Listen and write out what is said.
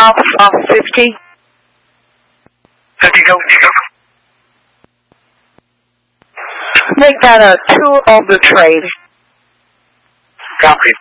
Alpha 50. 50, go. Make that a 2 on the trade. Copy.